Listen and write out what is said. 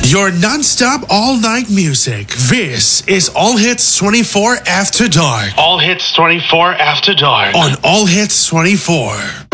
Your non-stop all-night music. This is All Hits 24 After Dark. All Hits 24 After Dark. On All Hits 24.